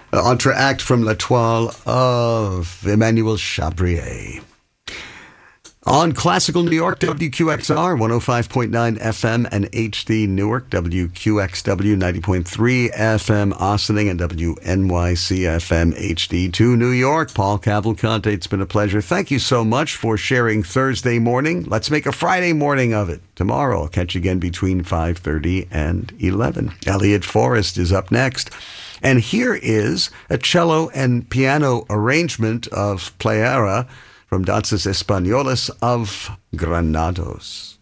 Entr'acte from La Toile of Emmanuel Chabrier. On Classical New York, WQXR, 105.9 FM and HD Newark, WQXW, 90.3 FM Ossining, and WNYC FM HD2 New York. Paul Cavalcante, it's been a pleasure. Thank you so much for sharing Thursday morning. Let's make a Friday morning of it. Tomorrow, I'll catch you again between 5:30 and 11. Elliot Forrest is up next. And here is a cello and piano arrangement of Pleyera from Danzas Españolas of Granados.